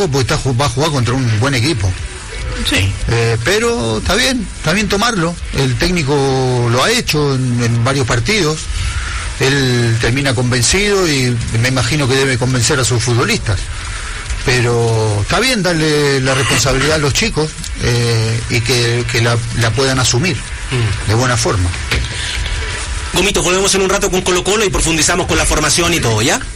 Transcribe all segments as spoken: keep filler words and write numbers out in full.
equipo porque está, va a jugar contra un buen equipo. Sí. Eh, pero está bien, está bien tomarlo. El técnico lo ha hecho en, en varios partidos. Él termina convencido y me imagino que debe convencer a sus futbolistas. Pero está bien darle la responsabilidad a los chicos eh, y que, que la, la puedan asumir mm. de buena forma. Gomito, volvemos en un rato con Colo Colo y profundizamos con la formación y todo, ¿ya?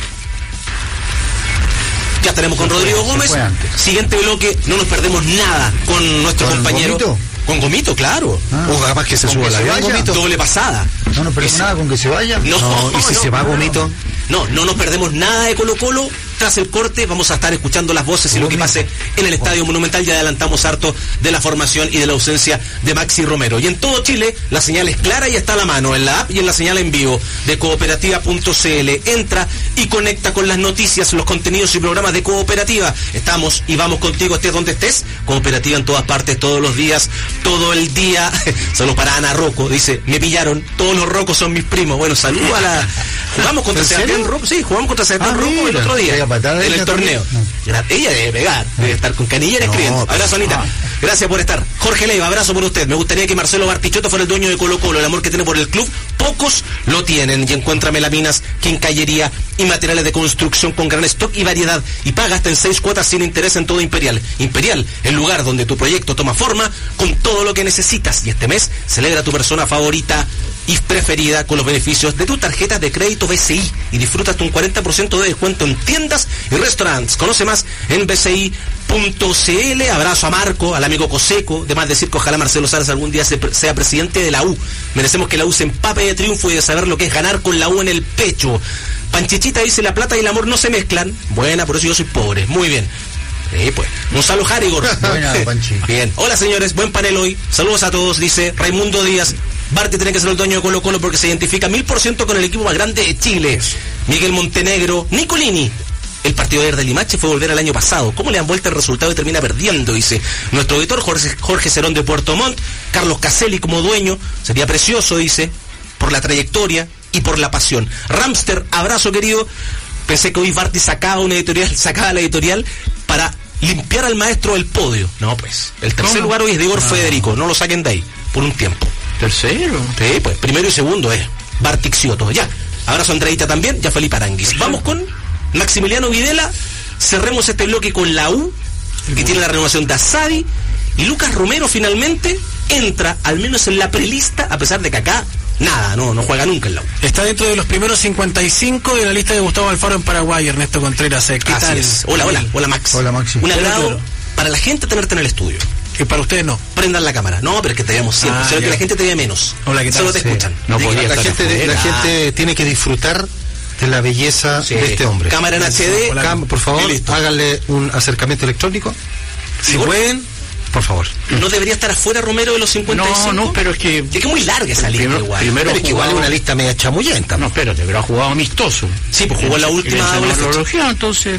Ya tenemos con Rodrigo Gómez. Siguiente bloque, no nos perdemos nada con nuestro ¿Con compañero. Gomito? Con Gomito, claro. Ah, o capaz que se suba la avión, Gomito. Doble pasada. No nos perdemos nada con que se vaya. No, no, y si no, se va no, Gomito. No, no nos perdemos nada de Colo Colo. Tras el corte vamos a estar escuchando las voces y lo que pase en el Estadio Monumental. Ya adelantamos harto de la formación y de la ausencia de Maxi Romero. Y en todo Chile la señal es clara y está a la mano en la app y en la señal en vivo de cooperativa punto c l. Entra y conecta con las noticias, los contenidos y programas de Cooperativa. Estamos y vamos contigo, estés donde estés. Cooperativa en todas partes, todos los días, todo el día. Saludos para Ana Rocco, dice, me pillaron, todos los rocos son mis primos. Bueno, saludos a la... Jugamos contra Sebastián Rocco, sí, jugamos contra Sebastián ah, Rocco el otro día. En el torneo. No. Ella debe pegar, debe estar con canillera no, escribiendo. Abrazo, Anita. Ah. Gracias por estar. Jorge Leiva, abrazo por usted. Me gustaría que Marcelo Bartichotto fuera el dueño de Colo Colo. El amor que tiene por el club, pocos lo tienen. Y encuentra melaminas, quincallería y materiales de construcción con gran stock y variedad. Y paga hasta en seis cuotas sin interés en todo Imperial. Imperial, el lugar donde tu proyecto toma forma con todo lo que necesitas. Y este mes celebra a tu persona favorita y preferida con los beneficios de tu tarjeta de crédito B C I y disfruta hasta un cuarenta por ciento de descuento en tiendas y restaurantes. Conoce más en b c i punto c l. Abrazo a Marco, al amigo Coseco, de más decir que ojalá Marcelo Salas algún día sea presidente de la U. Merecemos que la U se empape de triunfo y de saber lo que es ganar con la U en el pecho. Panchichita dice, la plata y el amor no se mezclan. Buena, por eso yo soy pobre. Muy bien. Sí, pues. Gonzalo Jarigor. Buena, Panchi. Bien. Hola, señores. Buen panel hoy. Saludos a todos, dice Raimundo Díaz. Barty tiene que ser el dueño de Colo Colo porque se identifica mil por ciento con el equipo más grande de Chile. Miguel Montenegro. Nicolini. El partido de Limache fue volver al año pasado. ¿Cómo le dan vuelta el resultado y termina perdiendo? Dice nuestro editor Jorge, Jorge Cerón de Puerto Montt. Carlos Caselli como dueño. Sería precioso, dice, por la trayectoria y por la pasión. Ramster, abrazo querido. Pensé que hoy Barty sacaba una editorial, sacaba la editorial para limpiar al maestro del podio. No, pues. El tercer ¿Cómo? lugar hoy es de Igor no. Federico. No lo saquen de ahí por un tiempo. ¿Tercero? Sí, pues. Primero y segundo es Barty Xioto. Ya. Abrazo a Andreita también. Ya Felipe Aranguis. Vamos con Maximiliano Videla. Cerremos este bloque con la U, que tiene la renovación de Asadi. Y Lucas Romero finalmente entra, al menos en la prelista, a pesar de que acá nada, no, no juega nunca en la U. Está dentro de los primeros cincuenta y cinco de la lista de Gustavo Alfaro en Paraguay, Ernesto Contreras. ¿Qué Así tal? Es. Hola, hola, hola Max. Hola Maxi. Un agrado claro. para la gente tenerte en el estudio. Y para ustedes no. Prendan la cámara. No, pero es que te veamos siempre. Ah, solo que la gente te ve menos. Hola, ¿qué tal? Solo te sí. escuchan. No podía la, la gente, de, la gente tiene que disfrutar de la belleza sí. de este hombre. Cámara en H D. Hola, Cam, por favor, háganle un acercamiento electrónico. Si pueden, por favor. ¿No debería estar afuera Romero de los cincuenta y cinco? No, no, pero es que... Es que es muy larga esa lista primero, igual. Primero pero es que igual jugado... es una lista media chamullenta. No, espérate, pero ha jugado amistoso. Sí, pues jugó en la última doble fecha. Entonces,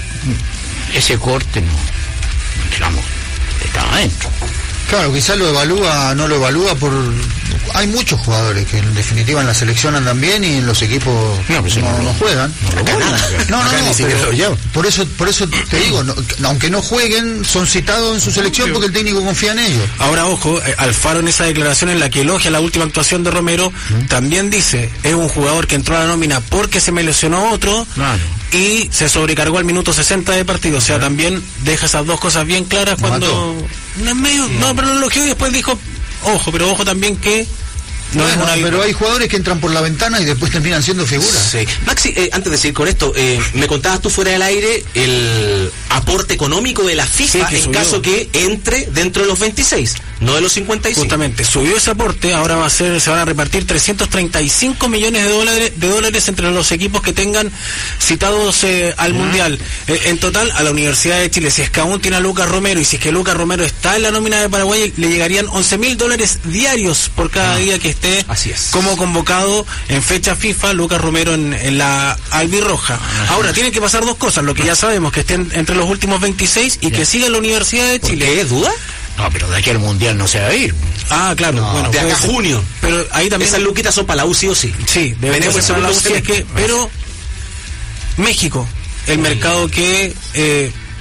ese corte no... Digamos, estaba adentro. Claro, quizás lo evalúa, no lo evalúa por... Hay muchos jugadores que en definitiva en la selección andan bien y en los equipos no, pues no, no, no juegan. No, no, no, no, no, no pero por eso, por eso te digo, no, aunque no jueguen, son citados en su selección porque el técnico confía en ellos. Ahora, ojo, Alfaro en esa declaración en la que elogia la última actuación de Romero, ¿Mm? también dice, es un jugador que entró a la nómina porque se me lesionó otro claro. y se sobrecargó al minuto sesenta de partido. O sea, claro. también deja esas dos cosas bien claras cuando... No, es medio, no, pero lo elogió y después dijo, ojo, pero ojo también que... No bueno, es una... pero hay jugadores que entran por la ventana y después terminan siendo figuras. Sí. Maxi, eh, antes de seguir con esto, eh, me contabas tú fuera del aire el aporte económico de la FIFA sí, en subió. caso que entre dentro de los veintiséis, no de los cincuenta y cinco. Justamente, subió ese aporte, ahora va a ser, se van a repartir trescientos treinta y cinco millones de dólares, de dólares entre los equipos que tengan citados eh, al uh-huh. Mundial. Eh, en total, a la Universidad de Chile, si es que aún tiene a Lucas Romero y si es que Lucas Romero está en la nómina de Paraguay, le llegarían once mil dólares diarios por cada uh-huh. día que esté Así es. como convocado en fecha FIFA Lucas Romero en, en la albirroja. Uh-huh. Ahora, tienen que pasar dos cosas, lo que ya sabemos, que estén entre los últimos veintiséis y yeah. que siga en la Universidad de Chile. ¿Qué duda? No, pero de aquí al Mundial no se va a ir. Ah, claro. No, bueno, de acá a junio. Pero ahí también... Esas luquitas son para la U sí o sí. Sí, debería ser para la U sí, es que... Pero México, el mercado que... Eh,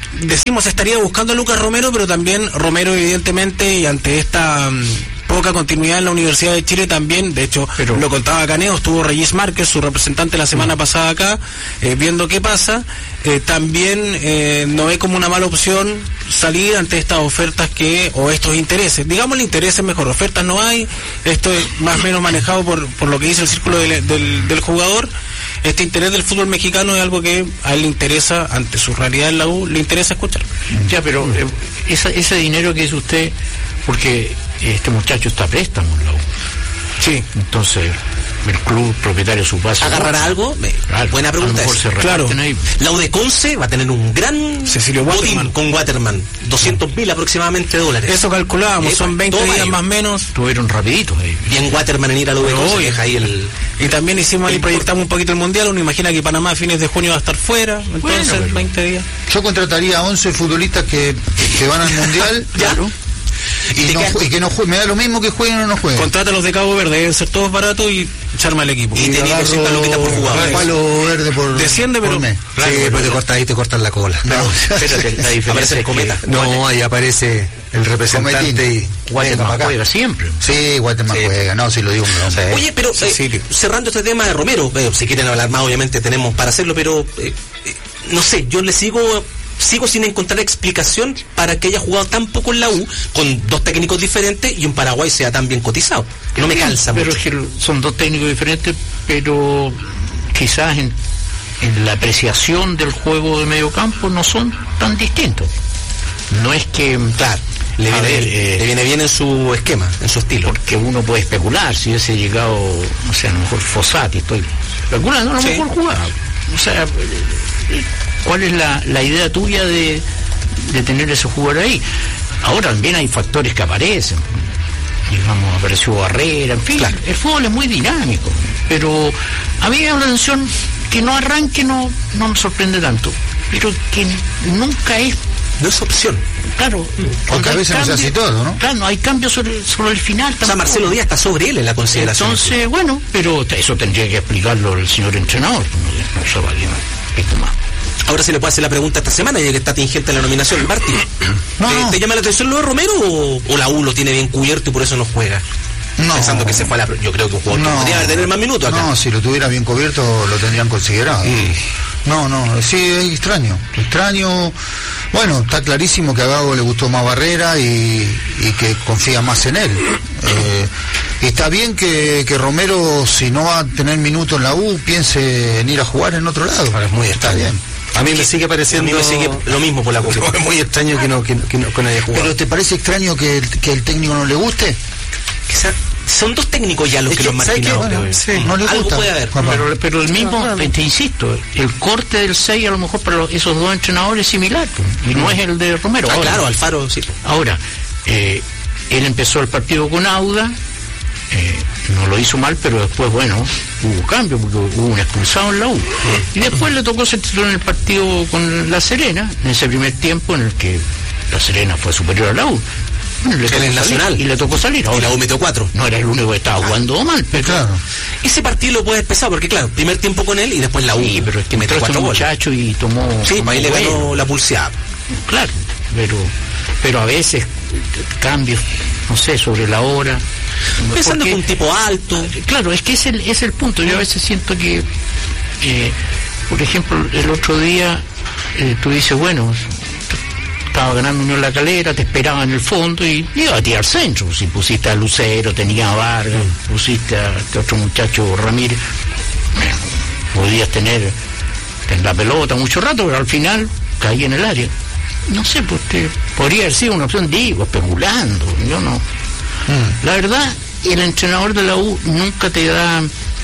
decimos estaría buscando a Lucas Romero, pero también Romero evidentemente, y ante esta um, poca continuidad en la Universidad de Chile también, de hecho pero, lo contaba Caneo, estuvo Reyes Márquez, su representante la semana no. pasada acá, eh, viendo qué pasa, eh, también eh, no ve como una mala opción salir ante estas ofertas que, o estos intereses, digamos el interés es mejor, ofertas no hay, esto es más o menos manejado por, por lo que dice el círculo del, del, del jugador. Este interés del fútbol mexicano es algo que a él le interesa, ante su realidad en la U, le interesa escuchar. Ya, pero eh, esa, ese dinero que dice usted, porque este muchacho está a préstamo en la U. Sí. Entonces, el club propietario de su base. ¿Agarrará algo? Claro, buena pregunta. Es. Claro. Ahí. La U de Conce va a tener un gran Cecilio Waterman con Waterman. doscientos mil aproximadamente dólares. Eso calculábamos, eh, son veinte días ahí. Más o menos. Tuvieron rapiditos ahí. Bien Waterman en ir a la U de Conce, deja ahí el... Y también hicimos ahí, proyectamos un poquito el Mundial, uno imagina que Panamá a fines de junio va a estar fuera, entonces bueno, pero... veinte días. Yo contrataría a once futbolistas que, que van al Mundial. Claro. Y, y, no, y que no jueguen, me da lo mismo que jueguen o no jueguen. Contrátalos de Cabo Verde, deben ser todos baratos y echarme al equipo. Y, y tenía doscientas loquitas por jugador. Palo verde por desciende, pero. Por mes. Claro, sí, pero te cortas ahí, te cortan la cola. No, espérate, la diferencia aparece el cometa. Que, no, ahí aparece el representante y Guatemala juega siempre. Sí, Guatemala sí. juega, no, si lo digo. No, sí. Oye, pero eh, sí, sí. cerrando este tema de Romero, eh, si quieren hablar más, obviamente tenemos para hacerlo, pero eh, eh, no sé, yo le sigo. Sigo sin encontrar explicación para que haya jugado tan poco en la U, con dos técnicos diferentes y un Paraguay sea tan bien cotizado. No me calza pero mucho. Pero es que son dos técnicos diferentes, pero quizás en, en la apreciación del juego de medio campo no son tan distintos. No es que... Claro, le viene, ver, eh, le viene bien en su esquema, en su estilo. Porque uno puede especular, si hubiese llegado, no sé, a lo mejor Fossati, estoy especulando, a lo sí. mejor jugaba. O sea... ¿Cuál es la, la idea tuya de, de tener ese jugador ahí? Ahora también hay factores que aparecen. Digamos, apareció Barrera, en fin. Claro. El fútbol es muy dinámico. Pero a mí me da la atención que no arranque, no, no me sorprende tanto. Pero que nunca es... No es opción. Claro. Porque a veces no se hace todo, ¿no? Claro, no hay cambios sobre, sobre el final. O sea, Marcelo Díaz está sobre él en la consideración. Entonces, bueno, pero eso tendría que explicarlo el señor entrenador. No, no se va a esto más. Ahora se le puede hacer la pregunta esta semana, ya que está tingente en la nominación. Martí, no, ¿te, ¿te llama la atención lo de Romero o, o la U lo tiene bien cubierto y por eso no juega? No. Pensando que se fue a la... Yo creo que un jugador no, podría tener más minutos acá. No, si lo tuviera bien cubierto lo tendrían considerado. Mm. No, no, sí, es extraño. Extraño. Bueno, está clarísimo que a Gago le gustó más Barrera y, y que confía más en él. Eh, está bien que, que Romero, si no va a tener minutos en la U, piense en ir a jugar en otro lado. Es muy está bien. A mí me sigue pareciendo... A mí me sigue lo mismo por la cosa. Es muy extraño que no, que, que no, que no haya jugado. ¿Pero te parece extraño que el, que el técnico no le guste? Quizás son dos técnicos ya los es que, que lo han marginado. Bueno, sí, no le algo gusta. Puede haber. Pero, pero el mismo, te insisto, el corte del seis a lo mejor para los, esos dos entrenadores es similar, y no es el de Romero. Ah, ahora, claro, Alfaro, sí. Ahora, eh, él empezó el partido con Auda, eh, no lo hizo mal, pero después, bueno, hubo cambio, porque hubo un expulsado en la U. Y después le tocó ser titular en el partido con La Serena, en ese primer tiempo en el que La Serena fue superior a la U. Bueno, le tocó el salir, Nacional. Y le tocó salir. Ahora, y la U metió cuatro. No era el único que estaba jugando mal, pero... Claro. Ese partido lo puede pesar, porque claro, primer tiempo con él y después la U. Sí, pero es que metió cuatro muchachos y tomó... Sí, tomó ahí le ganó bueno. La pulseada. Claro, pero, pero a veces cambios, no sé, sobre la hora... Pensando que un tipo alto. Claro, es que es el, es el punto. Yo a veces siento que, eh, por ejemplo, el otro día eh, tú dices, bueno, estaba ganando Unión La Calera, te esperaba en el fondo y iba a tirar centro. Si pusiste a Lucero, tenía a Vargas, pusiste a este otro muchacho Ramírez, bueno, podías tener en la pelota mucho rato, pero al final caí en el área. No sé, pues te, podría haber sido una opción, digo, especulando, yo no. La verdad, el entrenador de la U nunca te da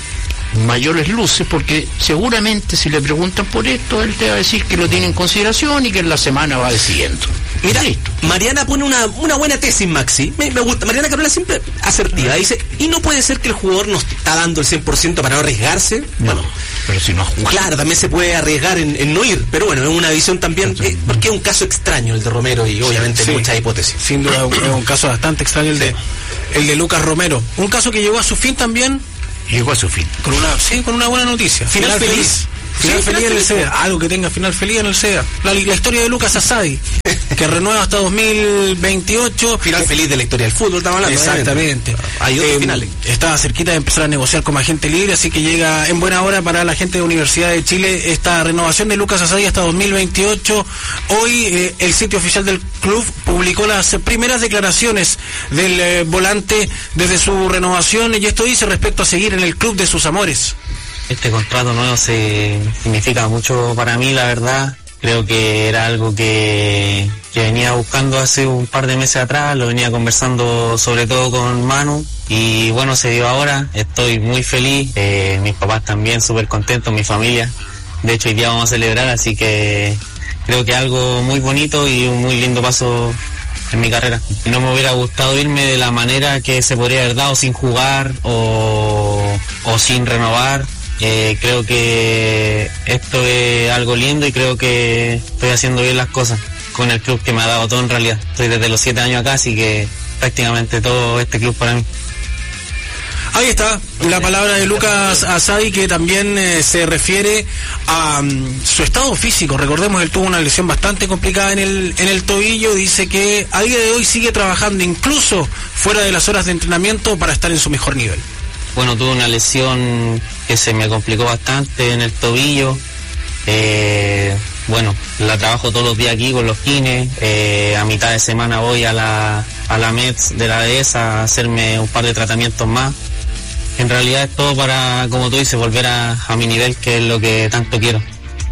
mayores luces, porque seguramente si le preguntan por esto, él te va a decir que lo tiene en consideración y que en la semana va decidiendo. Mira, listo. Mariana pone una, una buena tesis, Maxi. Me, me gusta. Mariana Carola siempre asertiva. Dice, y no puede ser que el jugador nos está dando el cien por ciento para no arriesgarse. No, bueno, pero si no juega. Claro, también se puede arriesgar en, en no ir, pero bueno, es una visión también, eh, porque es un caso extraño el de Romero y obviamente sí, muchas hipótesis. Sin duda es un caso bastante extraño el de, el de Lucas Romero. Un caso que llegó a su fin también. Llegó a su fin. Con una, sí, con una buena noticia. Final, Final feliz. feliz. Final sí, feliz en el C E A, algo que tenga final feliz en el C E A. La, la historia de Lucas Asadi, que renueva hasta dos mil veintiocho. Final eh, feliz de la historia del fútbol, estamos hablando. Exactamente. Hay otros eh, finales. Estaba cerquita de empezar a negociar como agente libre, así que llega en buena hora para la gente de Universidad de Chile esta renovación de Lucas Asadi hasta dos mil veintiocho. Hoy eh, el sitio oficial del club publicó las primeras declaraciones del eh, volante desde su renovación, y esto dice respecto a seguir en el club de sus amores. Este contrato nuevo se significa mucho para mí, la verdad. Creo que era algo que, que venía buscando hace un par de meses atrás, lo venía conversando sobre todo con Manu, y bueno, se dio ahora. Estoy muy feliz, eh, mis papás también súper contentos, mi familia. De hecho, hoy día vamos a celebrar, así que creo que algo muy bonito y un muy lindo paso en mi carrera. No me hubiera gustado irme de la manera que se podría haber dado, sin jugar o, o sin renovar. Eh, creo que esto es algo lindo y creo que estoy haciendo bien las cosas con el club que me ha dado todo en realidad. Estoy desde los siete años acá, así que prácticamente todo este club para mí. Ahí está la palabra de Lucas Asadi, que también eh, se refiere a um, su estado físico. Recordemos, él tuvo una lesión bastante complicada en el en el tobillo. Dice que a día de hoy sigue trabajando incluso fuera de las horas de entrenamiento para estar en su mejor nivel. Bueno, tuve una lesión que se me complicó bastante en el tobillo. Eh, bueno, la trabajo todos los días aquí con los kines. Eh, a mitad de semana voy a la a la M E D S de la dehesa a hacerme un par de tratamientos más. En realidad es todo para, como tú dices, volver a, a mi nivel, que es lo que tanto quiero.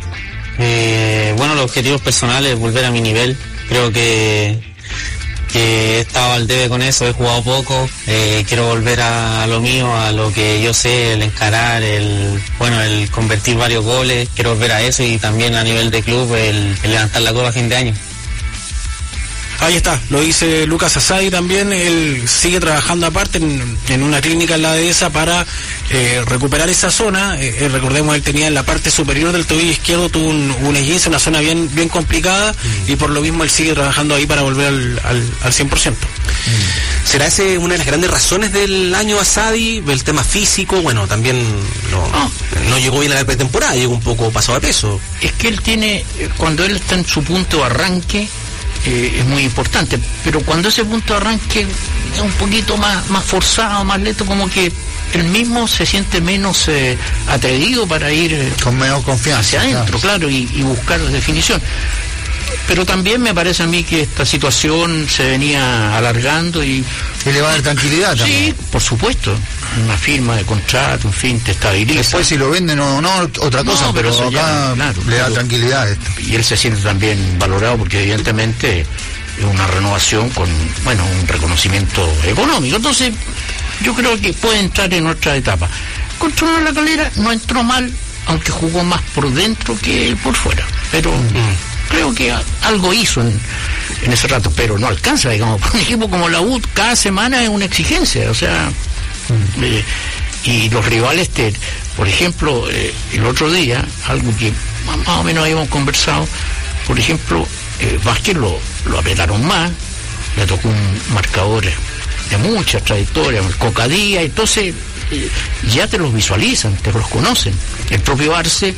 Eh, bueno, los objetivos personales, volver a mi nivel. Creo que que he estado al debe con eso, he jugado poco, eh, quiero volver a, a lo mío, a lo que yo sé, el encarar, el bueno, el convertir varios goles, quiero volver a eso, y también a nivel de club el, el levantar la copa a fin de año. Ahí está, lo dice Lucas Asadi también. Él sigue trabajando aparte en, en una clínica en la dehesa para eh, recuperar esa zona. Eh, recordemos, él tenía en la parte superior del tobillo izquierdo, tuvo un, un esguince, una zona bien bien complicada, mm. y por lo mismo él sigue trabajando ahí para volver al, al, al cien por ciento. Mm. ¿Será ese una de las grandes razones del año Asadi, el tema físico? Bueno, también no, no. no llegó bien a la pretemporada, llegó un poco pasado de peso. Es que él tiene, cuando él está en su punto de arranque, Eh, es muy importante, pero cuando ese punto de arranque es un poquito más, más forzado, más lento, como que él mismo se siente menos eh, atrevido para ir eh, con menos confianza hacia adentro, claro, claro y, y buscar definición. Pero también me parece a mí que esta situación se venía alargando y... Y le va a dar tranquilidad también. Sí, por supuesto. Una firma de contrato, en fin, te estabiliza. Después si lo venden o no, otra cosa, no, pero, pero acá ya, claro, le da pero, tranquilidad esto. Y él se siente también valorado porque evidentemente es una renovación con, bueno, un reconocimiento económico. Entonces, yo creo que puede entrar en otra etapa. Contra La Calera no entró mal, aunque jugó más por dentro que por fuera. Pero... Mm. Creo que algo hizo en, en ese rato, pero no alcanza, digamos, por un equipo como la U, cada semana es una exigencia, o sea, mm. eh, y los rivales, te, por ejemplo, eh, el otro día, algo que más o menos habíamos conversado, por ejemplo, eh, Vázquez lo, lo apretaron más, le tocó un marcador de mucha trayectoria, el Cocadía, entonces eh, ya te los visualizan, te los conocen. El propio Arce,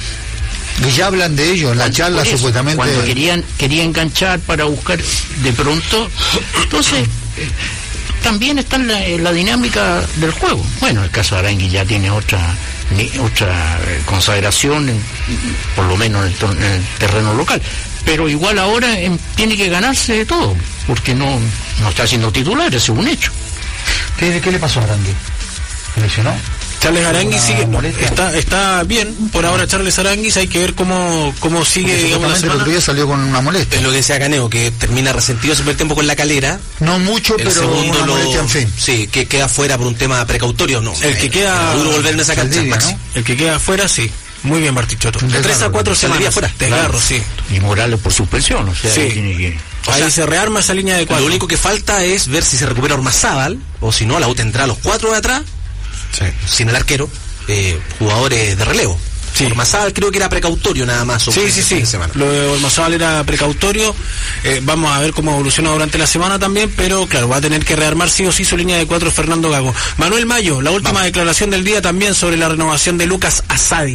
y ya hablan de ellos en la charla, eso, supuestamente. Cuando querían, querían enganchar para buscar de pronto. Entonces, eh, también está en la, en la dinámica del juego. Bueno, el caso de Arangui ya tiene otra ni, otra eh, consagración, en, por lo menos en el, en el terreno local. Pero igual ahora eh, tiene que ganarse de todo, porque no, no está siendo titular, es un hecho. ¿Qué, qué le pasó a Arangui? ¿Se lesionó? Charles Aranguis sigue, está, está bien, por ahora Charles Aranguis, hay que ver cómo, cómo sigue, digamos, la semana. El otro día salió con una molestia. Es lo que decía Caneo, que termina resentido siempre el tiempo con La Calera. No mucho, el pero segundo una lo, molestia, en fin. Sí, que queda fuera por un tema precautorio, no. El que queda... duro volver en esa cancha, ¿no? El que queda fuera, sí. Muy bien, Bartichotto. De tres a cuatro semanas fuera. Desgarro, sí. Y Morales por suspensión, o sea, sí. tiene que... O sea, ahí se rearma esa línea de cuatro. Lo único que falta es ver si se recupera Ormazábal, o si no, la U tendrá los cuatro de atrás, sí. sin el arquero. Eh, jugadores de relevo. Sí. Ormazábal creo que era precautorio nada más. Sí, sí, sí. Lo de Ormazábal era precautorio. Eh, vamos a ver cómo evoluciona durante la semana también, pero claro, va a tener que rearmar sí o sí su línea de cuatro Fernando Gago. Manuel Mayo, la última vamos. declaración del día también sobre la renovación de Lucas Asadi.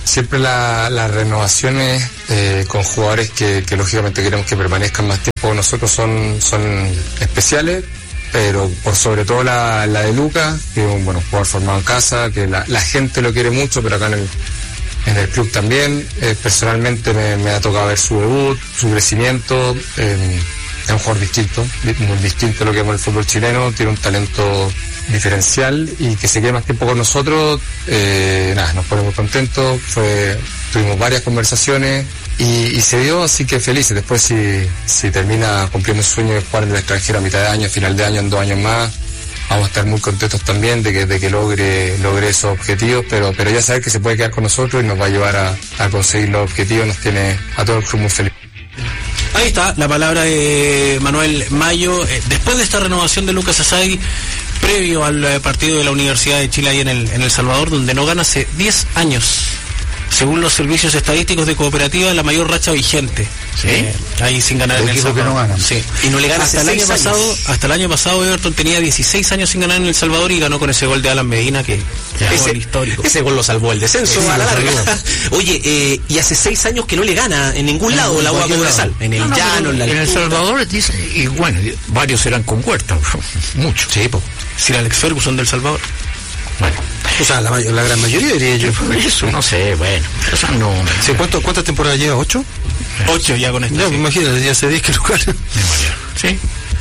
siempre la, las renovaciones eh, con jugadores que, que lógicamente queremos que permanezcan más tiempo con nosotros son, son especiales, pero por sobre todo la, la de Lucas, que es un bueno, jugador formado en casa, que la, la gente lo quiere mucho, pero acá en el, en el club también. Eh, personalmente me, me ha tocado ver su debut, su crecimiento. Eh, es un jugador distinto, muy distinto a lo que vemos en el fútbol chileno, tiene un talento diferencial y que se quede más tiempo con nosotros, eh, nada, nos ponemos contentos. Fue, tuvimos varias conversaciones y, y se dio, así que felices. Después si, si termina cumpliendo su sueño de jugar en el extranjero a mitad de año, final de año, en dos años más, vamos a estar muy contentos también de que, de que logre, logre esos objetivos, pero, pero ya saber que se puede quedar con nosotros y nos va a llevar a, a conseguir los objetivos, nos tiene a todo el club muy feliz. Ahí está la palabra de Manuel Mayo. Eh, después de esta renovación de Lucas Asadi, previo al eh, partido de la Universidad de Chile ahí en el, en El Salvador, donde no gana hace diez años. Según los servicios estadísticos de Cooperativa, la mayor racha vigente. ¿Sí? Eh, ahí sin ganar el en El equipo Salvador. que no gana. Sí. Y no le gana hasta hace el año seis pasado, años. hasta el año pasado Everton tenía dieciséis años sin ganar en El Salvador y ganó con ese gol de Alan Medina que es el histórico. Ese gol lo salvó el descenso Sí, a la lo larga. salvó. Oye, eh, y hace seis años que no le gana en ningún En lado la U a cualquier Cobresal. lado. En el No, no, llano, en la en El altura. Salvador dice, y bueno, varios eran con Huerta, muchos. Sí, po. Sir Alex Ferguson del Salvador. Bueno, O sea, la, may- la gran mayoría diría yo. por eso no sé, bueno, esos son números. Sí, ¿cuánto, ¿Cuántas temporadas lleva? ¿Ocho? Ocho ya con esto. No, sí. imagínate, ya hace diez que lo gana. Sí.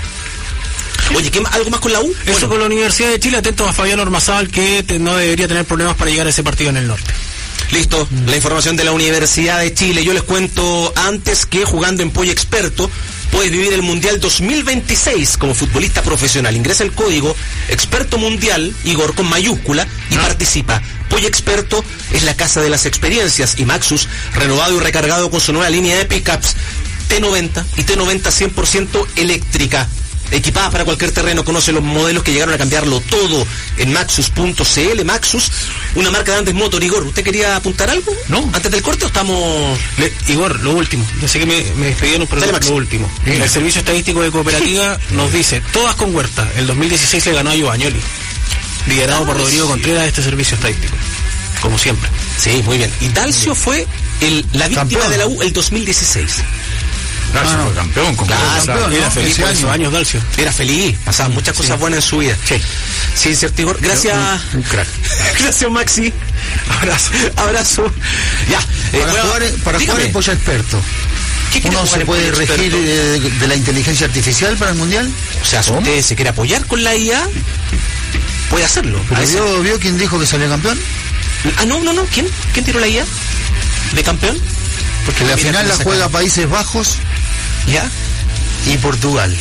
Oye, ¿qué, más- ¿algo más con la U? Eso Bueno, con la Universidad de Chile, atentos a Fabián Ormazábal, que te- no debería tener problemas para llegar a ese partido en el norte. listo, la información de la Universidad de Chile. Yo les cuento antes que jugando en Pollo Experto puedes vivir el Mundial dos mil veintiséis como futbolista profesional. Ingresa el código Experto Mundial, Igor con mayúscula, y participa. Pollo Experto es la casa de las experiencias y Maxus, renovado y recargado con su nueva línea de pickups T noventa y T noventa cien por ciento eléctrica. Equipada para cualquier terreno, conoce los modelos que llegaron a cambiarlo todo en maxus punto c l. Maxus, una marca de Andes Motor. Igor, ¿usted quería apuntar algo? No. ¿Antes del corte o estamos...? Le- Igor, lo último, ya sé que me, me despidieron, pero Dale, lo, Maxi. lo último. El Servicio Estadístico de Cooperativa nos dice, todas con Huerta, el dos mil dieciséis le ganó a Giovanni, liderado por Rodrigo Contreras este Servicio Estadístico, como siempre. Sí, muy bien. Y Dalcio fue el, la víctima Campeón. de la U el dos mil dieciséis. Dalcio Ah, fue campeón con Claro, Cobresal. campeón, Era ¿no? feliz Ese por esos año. años, Dalcio. Era feliz, pasaban muchas cosas buenas en su vida. Sí. Sí, cierto, Igor. Gracias. Un crack. Gracias, Maxi. Abrazo. Abrazo. Ya. eh, Para bueno, jugar, para dígame, jugar en Pollo Experto, ¿qué quiere ¿uno jugar se en puede Pollo regir Experto? de, de la inteligencia artificial para el Mundial? O sea, si usted se quiere apoyar con la I A, puede hacerlo. A ¿Pero ese- vio, vio quién dijo que salió campeón? Ah, no, no, no. ¿Quién? ¿Quién tiró la I A? ¿De campeón? Porque la Mira final cómo la se juega acaba. Países Bajos ¿Ya? y Portugal,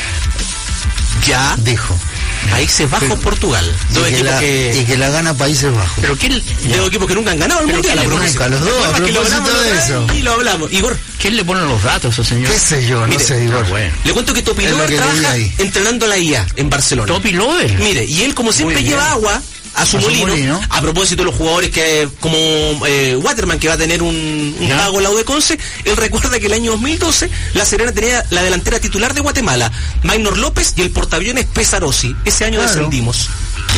Ya. dijo. Países Bajos, Portugal. Dos Y que, equipos la, que... y que la gana Países Bajos. Pero ¿quién, Dos equipos que nunca han ganado el Pero Mundial. ¿quién a le pone propósito. nunca los dos, ¿Te a acuerdas que lo propósito hablamos de la otra eso? vez? Y lo hablamos. Igor, ¿quién le pone los datos a ese señor? ¿Qué sé yo? No Mire, sé, Igor. Ah, bueno. le cuento que Topi Es lo Lover que leí trabaja ahí. entrenando la I A en Barcelona. Topi Lover. Mire, y él como siempre Muy bien. lleva agua a su A su molino, molino. a propósito de los jugadores que como eh, Waterman, que va a tener un, un Ya. pago en la U de Conce, él recuerda que el año dos mil doce La Serena tenía la delantera titular de Guatemala, Maynor López, y el portaaviones Pesarosi. Ese año Claro. descendimos.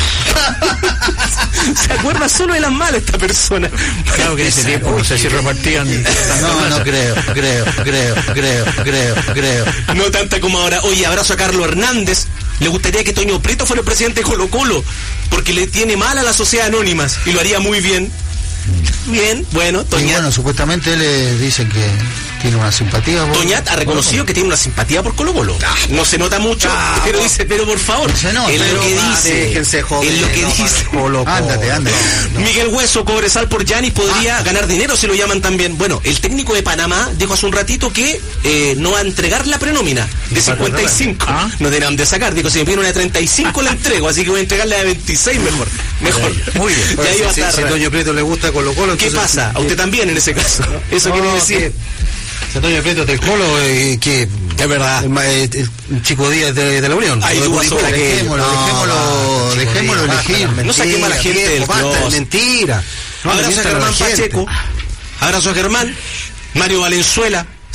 Se acuerda solo de las malas esta persona. Claro que en ese tiempo no sé si repartían. No, no creo, creo, creo, creo, creo, creo. No tanta como ahora. Oye, abrazo a Carlos Hernández. Le gustaría que Toño Prieto fuera el presidente de Colo Colo, porque le tiene mal a la sociedad anónimas y lo haría muy bien. Bien, bueno, Y Toñat. bueno, supuestamente le dicen que tiene una simpatía. por- Toñat ha reconocido que tiene una simpatía por Colo Colo. No se nota mucho, pero dice, pero por favor, Se nota, es lo pero que más, dice, déjense joder, es lo que no, dice. Colo, Colo. Ándate, ándate. Miguel Hueso, Cobresal por Yanis podría ganar dinero si lo llaman también. Bueno, el técnico de Panamá dijo hace un ratito que eh, no va a entregar la prenómina de cincuenta y cinco. Ah. No tiene dónde sacar. Dijo, si me piden una de treinta y cinco la entrego, así que voy a entregarle la de veintiséis mejor. Mejor. Muy bien. Y ahí va a si, estar. si a Toño Prieto le gusta Colo Colo, ¿Qué entonces- pasa? A usted también en ese caso. Eso quiere decir. Si a Toño Prieto del Colo, eh, que Es verdad. el, ma- eh, el Chico Díaz de, de la Unión. Hay Lo de dudas Curicó. sobre aquello. Dejémoslo, No, dejémoslo, no, Chico dejémoslo Díaz, elegir. basta, No saquemos a la gente mentira, del viejo, basta, closet. mentira. No le Abrazo a mientan a la Germán gente. Pacheco. Abrazo a Germán. Mario Valenzuela.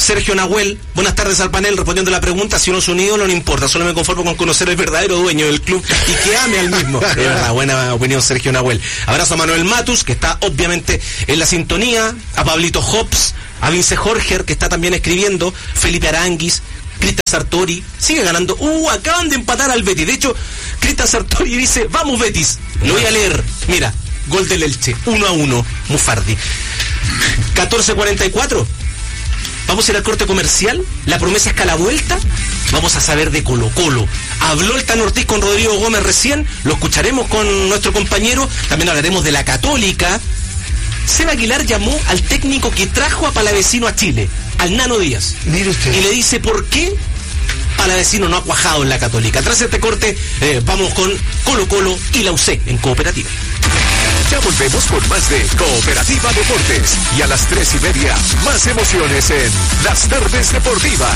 Sergio Nahuel, buenas tardes al panel, respondiendo a la pregunta, si uno es un ídolo no importa, solo me conformo con conocer el verdadero dueño del club y que ame al mismo. Es verdad, buena opinión Sergio Nahuel. Abrazo a Manuel Matus, que está obviamente en la sintonía, a Pablito Hobbs, a Vince Jorger, que está también escribiendo, Felipe Aranguis, Cristian Sartori, sigue ganando. Uh, acaban de empatar al Betis. De hecho, Cristian Sartori dice, vamos Betis. Lo voy a leer. Mira, gol del Elche, uno a uno, Mufardi. catorce cuarenta y cuatro. Vamos a ir al corte comercial. La promesa es que a la vuelta vamos a saber de Colo Colo. Habló el Tano Ortiz con Rodrigo Gómez recién. Lo escucharemos con nuestro compañero. También hablaremos de la Católica. Seba Aguilar llamó al técnico que trajo a Palavecino a Chile, al Nano Díaz. Mire usted. Y le dice por qué Palavecino no ha cuajado en la Católica. Tras este corte, eh, vamos con Colo Colo y la U C en Cooperativa. Ya volvemos con más de Cooperativa Deportes. Y a las tres y media, más emociones en Las Tardes Deportivas.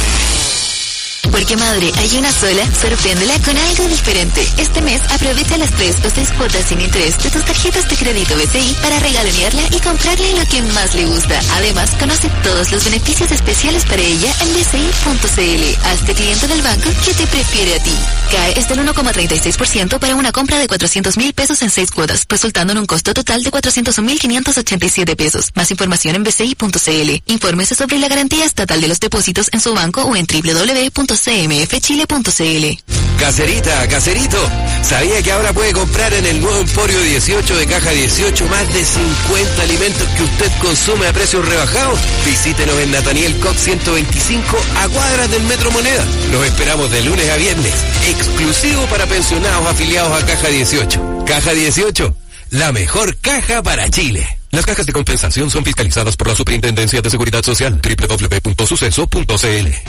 Porque madre, hay una sola, sorpréndela con algo diferente. Este mes aprovecha las tres o seis cuotas sin interés de tus tarjetas de crédito B C I para regalonearla y comprarle lo que más le gusta. Además, conoce todos los beneficios especiales para ella en b c i punto c l. Hazte cliente del banco que te prefiere a ti. C A E es del uno coma treinta y seis por ciento para una compra de cuatrocientos mil pesos en seis cuotas, resultando en un costo total de cuatrocientos mil quinientos ochenta y siete pesos. Más información en b c i punto c l. Infórmese sobre la garantía estatal de los depósitos en su banco o en w w w punto c m f chile punto c l. Caserita, caserito, ¿sabía que ahora puede comprar en el nuevo Emporio dieciocho de Caja dieciocho más de cincuenta alimentos que usted consume a precios rebajados? Visítenos en Nathaniel Cox ciento veinticinco, a cuadras del Metro Moneda. Los esperamos de lunes a viernes, exclusivo para pensionados afiliados a Caja dieciocho. Caja dieciocho, la mejor caja para Chile. Las cajas de compensación son fiscalizadas por la Superintendencia de Seguridad Social. w w w punto suceso punto c l.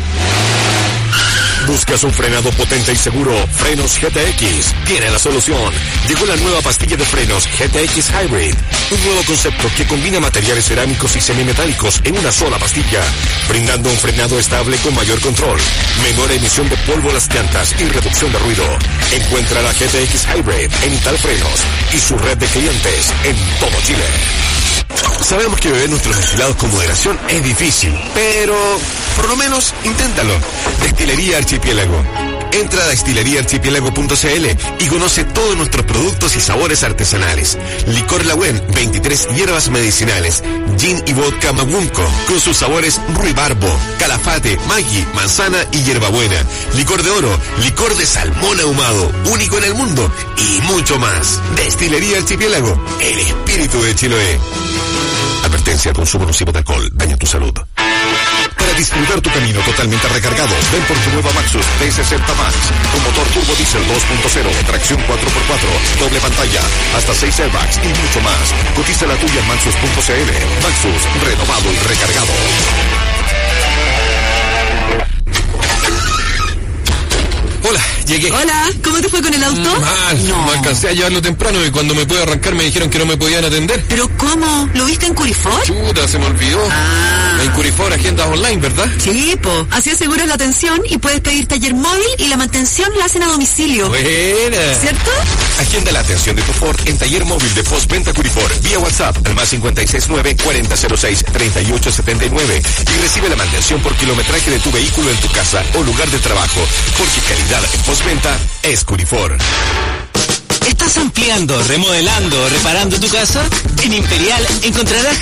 ¿Buscas un frenado potente y seguro? Frenos G T X tiene la solución. Llegó la nueva pastilla de frenos G T X Hybrid, un nuevo concepto que combina materiales cerámicos y semimetálicos en una sola pastilla, brindando un frenado estable con mayor control, menor emisión de polvo a las llantas y reducción de ruido. Encuentra la G T X Hybrid en Italfrenos y su red de clientes en todo Chile. Sabemos que beber nuestros destilados con moderación es difícil, pero por lo menos inténtalo. Destilería Archipiélago. Entra a destilería archipiélago punto c l y conoce todos nuestros productos y sabores artesanales. Licor Lagüen, veintitrés hierbas medicinales, gin y vodka Magunco, con sus sabores ruibarbo, calafate, maggi, manzana y hierbabuena. Licor de oro, licor de salmón ahumado, único en el mundo, y mucho más. Destilería Archipiélago, el espíritu de Chiloé. Advertencia: consumo nocivo de alcohol daña tu salud. Para disfrutar tu camino totalmente recargado, ven por tu nueva Maxus T sesenta Max, con motor turbo diésel dos punto cero, tracción cuatro por cuatro, doble pantalla, hasta seis airbags y mucho más. Cotiza la tuya en maxus punto c l. Maxus, renovado y recargado. Hola, llegué. Hola, ¿cómo te fue con el auto? Mal, no. no alcancé a llevarlo temprano y cuando me pude arrancar me dijeron que no me podían atender. ¿Pero cómo? ¿Lo viste en Curifor? Chuta, se me olvidó. Ah. En Curifor, agendas online, ¿verdad? Sí, po. Así aseguras la atención y puedes pedir taller móvil y la mantención la hacen a domicilio. Buena. ¿Cierto? Agenda la atención de tu Ford en taller móvil de Postventa Curifor vía WhatsApp al más cinco seis nueve, cuarenta cero seis, treinta y ocho setenta y nueve y recibe la mantención por kilometraje de tu vehículo en tu casa o lugar de trabajo, porque calidad en postventa es Curifor. ¿Estás ampliando, remodelando, reparando tu casa? En Imperial encontrarás